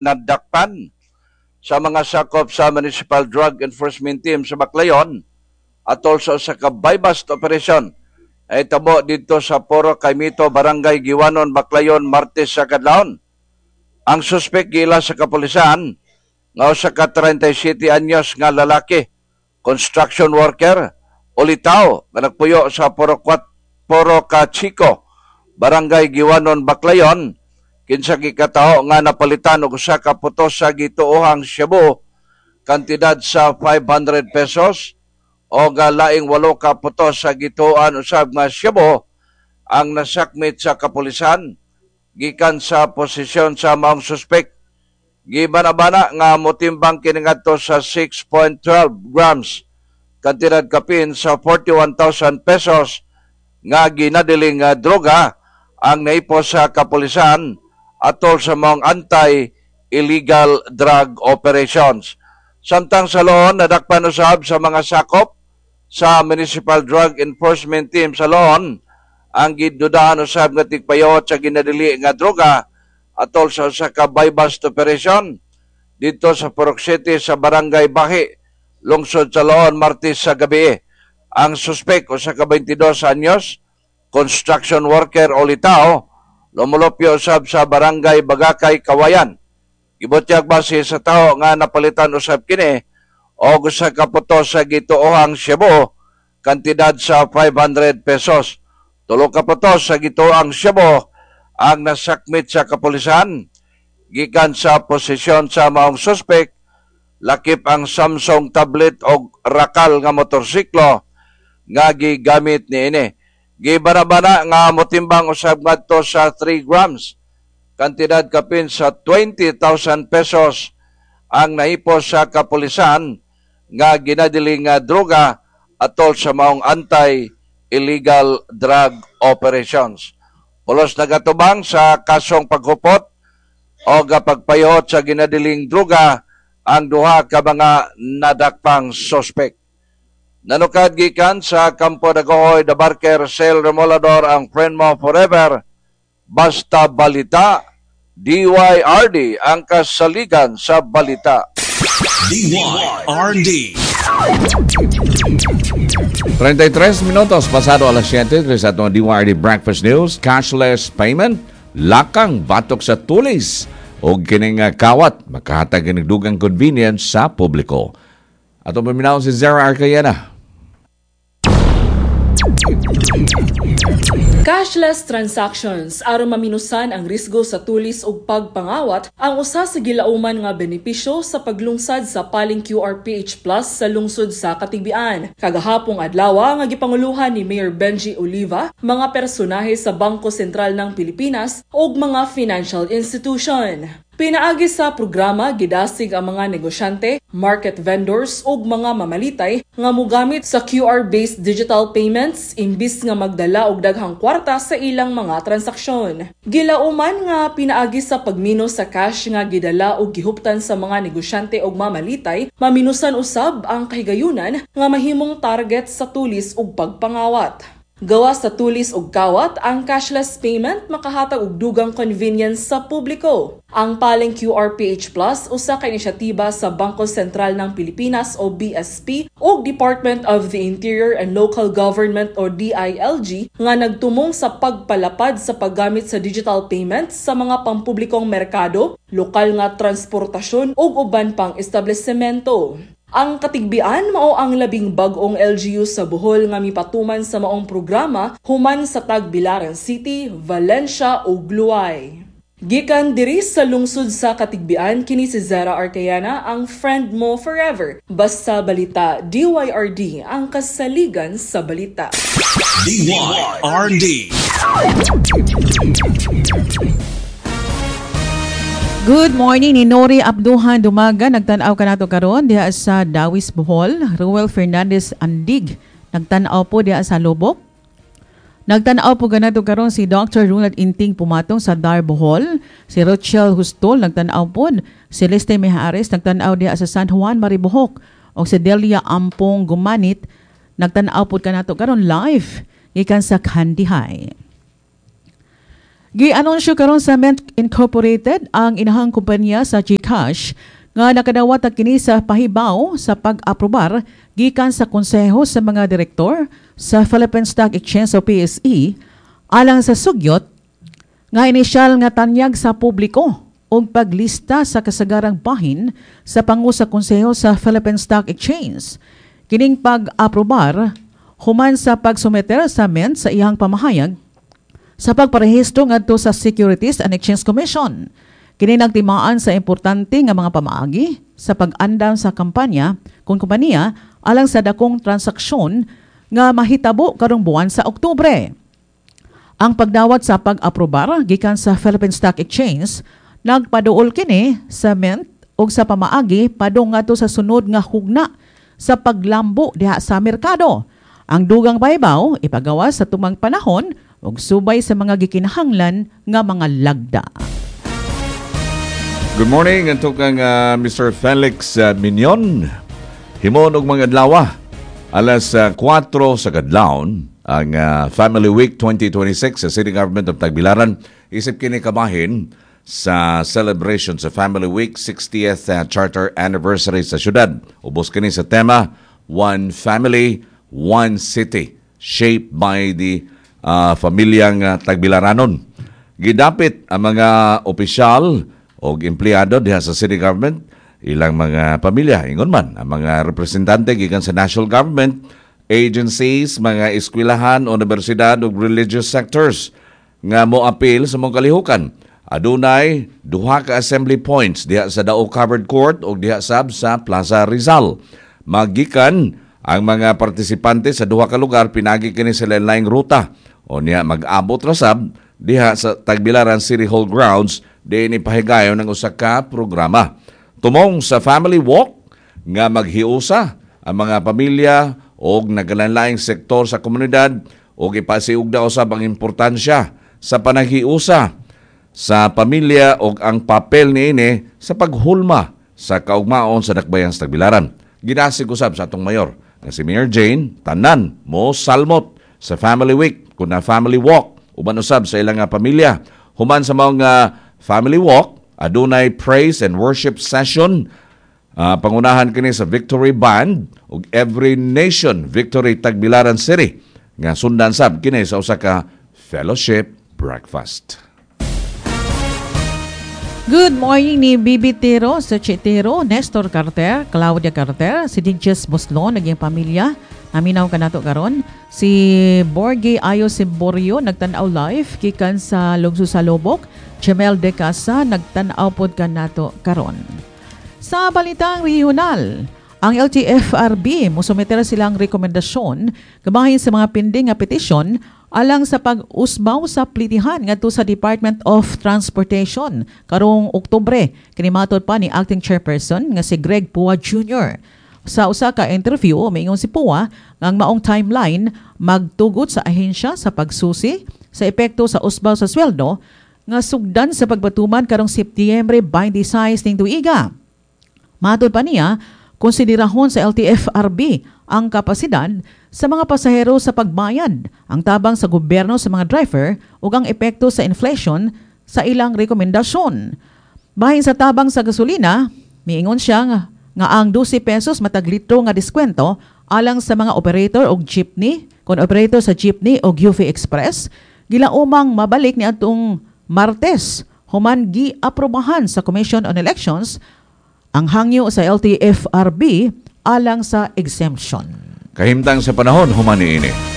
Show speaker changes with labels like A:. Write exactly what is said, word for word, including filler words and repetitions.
A: nadakpan sa mga sakop sa Municipal Drug Enforcement Team sa Baclayon at also sa kabaybast operation ay tabo dito sa Poro Caimito, Barangay Giwanon, Baclayon, Martes sa kadlawon. Ang suspek gila sa kapulisan nga usa ka thirty-seven anyos nga lalaki, construction worker, ulitaw nga nagpuyo sa Poro, Poro Cachico, Barangay Giwanon, Baclayon, kinsa gikataho nga napalitan og usa ka putos sa gituohang shabu kantidad sa five hundred pesos o laing walo ka putos sa gituan usab nga shabu ang nasakmit sa kapulisan gikan sa posisyon sa maong suspek. Gibana-bana nga motimbang kini ngadto sa six point one two grams kantidad kapin sa forty-one thousand pesos nga ginadiling uh, droga ang naipo sa kapulisan atol sa mga anti-illegal drug operations. Samtang sa Loon, nadakpan usab sa mga sakop sa Municipal Drug Enforcement Team sa Loon ang gidudahan usab nga tigpayot sa ginadili nga droga atol sa usa ka buy-bust operation dito sa Purok City sa Barangay Bahi, lungsod sa Loon, Martes sa gabi. Ang suspek usa ka twenty-two anyos, construction worker o litaw, lumulupyo usab sa Barangay Bagakay, Kawayan. Gibutyag base sa tao nga napalitan usab kini o usa ka putos sa gituohang shabu kantidad sa five hundred pesos. Tulo ka putos sa gituohang shabu ang nasakmit sa kapulisan gikan sa posisyon sa maong suspek. Lakip ang Samsung tablet o rakal nga motorsiklo nga gigamit niini. Gibanabana nga motimbang usab ngadto sa three grams kantidad kapin sa twenty thousand pesos ang naipo sa kapulisan nga ginadiling nga droga atol sa maong anti-illegal drug operations. Pulos nagatubang sa kasong paghupot o pagpayot sa ginadiling droga ang duha ka mga nadakpang suspek. Nanukad gikan sa Campo de Gohoy, The Barker, Sel Remolador, ang friend mo forever, basta balita, D Y R D, ang kasaligan sa balita.
B: D Y R D.
C: thirty-tres minutos pasado alas siete sa atong D Y R D Breakfast News. Cashless payment, lakang batok sa tulis o kining kawat, makahatag ng dugang convenience sa publiko. Atong paminaw si Zara Arcayena.
D: Cashless transactions aron maminusan ang risgo sa tulis ug pagpangawat ang usa sa gilauman nga benepisyo sa paglungsad sa paling Q R P H Plus sa lungsod sa Katigbian. Kagahapong adlaw nga gipanguluhan ni Mayor Benji Oliva mga personahe sa Bangko Sentral ng Pilipinas ug mga financial institution. Pinaagi sa programa, gidasig ang mga negosyante, market vendors ug mga mamalitay nga mogamit sa Q R-based digital payments imbis nga magdala og daghang kwarta sa ilang mga transaksyon. Gilauman nga pinaagi sa pagmino sa cash nga gidala og gihuptan sa mga negosyante ug mamalitay, maminusan usab ang kahigayunan nga mahimong target sa tulis ug pagpangawat. Gawa sa tulis ug kawat, ang cashless payment makahatag og dugang convenience sa publiko. Ang paling Q R P H Plus usa ka inisyatiba sa Bangko Sentral ng Pilipinas o B S P ug Department of the Interior and Local Government o D I L G nga nagtumong sa pagpalapad sa paggamit sa digital payments sa mga pampublikong merkado, lokal nga transportasyon ug uban pang establishmento. Ang Katigbian mao ang labing bag-ong L G U sa Bohol nga mipatuman sa maong programa human sa Tagbilaran City, Valencia ug Luay. Gikan diri sa lungsod sa Katigbian, kini si Zara Arcayana, ang friend mo forever. Basta balita, D Y R D, ang kasaligan sa balita.
B: D Y R D.
E: Good morning ni Nori Abduhan Dumaga. Nagtanaw ka nato karon diha sa Dawis, Bohol. Ruel Fernandez Andig nagtanaw po diha sa Lubok. Nagtanaw po ganato karon si Doctor Ronald Inting pumatong sa Dar, Bohol. Si Rochelle Hustol nagtanaw po. Celeste Mejares nagtanaw diha sa San Juan, Maribohok. O si Delia Ampong Gumanit nagtanaw po kanato karon live gikan sa Kandihay. Gi-anunsyo karon sa Mint Incorporated ang inahang kumpanya sa GCash nga nakadawat ang kini sa pahibaw sa pag-aprobar gikan sa konseho sa mga direktor sa Philippine Stock Exchange o P S E alang sa sugyot nga inisyal nga tanyag sa publiko og paglista sa kasagarang bahin sa pangu sa konseho sa Philippine Stock Exchange. Kining pag-aprobar human sa pagsumeter sa Mint sa iyang pamahayag sa pagparehistro ngadto sa Securities and Exchange Commission. Kini nagtimaan sa importante nga mga pamaagi sa pag-andam sa kampanya kung kompanya alang sa dakong transaksyon nga mahitabo karong buwan sa Oktubre. Ang pagdawat sa pag-aprobar gikan sa Philippine Stock Exchange nagpaduol kini sa Mint og sa pamaagi padung ngadto sa sunod nga hugna sa paglambo diha sa merkado. Ang dugang baybaw ipagawas sa tumang panahon ug subay sa mga gikinahanglan nga mga lagda.
C: Good morning, anto kang uh, Mister Felix uh, Mignon. Himon og mga adlaw alas uh, kwatro sa kadlawon ang uh, Family Week twenty twenty-six sa City Government of Tagbilaran. Isip kini kabahin sa celebration sa Family Week sixtieth uh, Charter Anniversary sa syudad. Ubos kini sa tema One Family, One City, shaped by the uh, pamilyang uh, Tagbilaranon. Gidapit ang mga opisyal o empleyado diha sa city government, ilang mga pamilya, ingon man, ang mga representante gikan sa national government, agencies, mga eskwelahan, universidad ug religious sectors nga mo-appeal sa mong kalihukan. Adunay duha ka assembly points diha sa Dao Covered Court ug diha sab sa Plaza Rizal. Magikan ang mga partisipante sa duha ka lugar pinagi kini sa lain-laing ruta o niya mag-abot ra sab diha sa Tagbilaran City Hall grounds diin ipahigayon ng usa ka programa. Tumong sa Family Walk nga maghiusa ang mga pamilya o nagalanlaing sektor sa komunidad o ipasiug daw usab ang importansya sa panaghiusa sa pamilya o ang papel niini sa paghulma sa kaugmaon sa dakbayan sa Tagbilaran. Ginasig usab sa atong mayor nga si Mayor Jane tanan mo salmot sa Family Week kuna Family Walk uban usab sa ilang nga pamilya. Human sa mga Family Walk, adunay praise and worship session. Uh, pangunahan kini sa Victory Band ug Every Nation Victory Tagbilaran City. Nga sundan sab kini sa usa ka fellowship breakfast.
E: Good morning ni Bibi Tero, Sechitero, Nestor Carter, Claudia Carter, si Dinches Boslon, naging pamilya. Naminaw ka nato karon. Si Borge Ayo Simborio, nagtanaw live, kikan sa Lugso sa Lobok. Jamel De Casa, nagtanaw pod ka nato karon. Sa balitang regional, ang L T F R B mosumeter silang rekomendasyon kabahin sa mga pending nga petisyon alang sa pag-usbaw sa plitihan ngadto sa Department of Transportation karong Oktubre. Kini matud pa ni Acting Chairperson nga si Greg Pua Junior Sa usa ka interview, miingon si Pua nga ang maong timeline magtugot sa ahensya sa pagsusi sa epekto sa usbaw sa sweldo nga sugdan sa pagbatuman karong Setyembre twenty-six ning tuiga. Matud pa niya, konsiderahon sa L T F R B ang kapasidad sa mga pasahero sa pagbayad, ang tabang sa gobyerno sa mga driver ug ang epekto sa inflation sa ilang rekomendasyon. Bahin sa tabang sa gasolina, miingon siya nga, nga ang twelve pesos matag litro nga diskwento alang sa mga operator og jeepney, kon operator sa jeepney og U V Express, gilaumang mabalik ni atong Martes, human gi-aprobahan sa Commission on Elections ang hangyo sa L T F R B alang sa exemption.
C: Kahimtang sa panahon, human niini.